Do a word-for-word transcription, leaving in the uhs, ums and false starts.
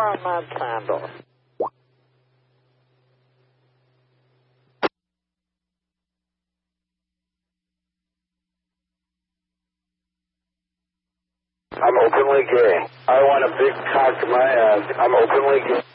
on that candle. I'm openly gay. I want a big cock in my ass. I'm openly gay.